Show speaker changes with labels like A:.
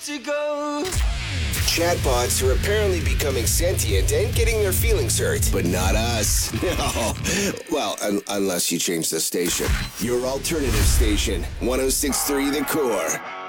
A: to go.
B: Chatbots are apparently becoming sentient and getting their feelings hurt, but not us. No. Well, unless you change the station. Your alternative station, 106.3 The Core.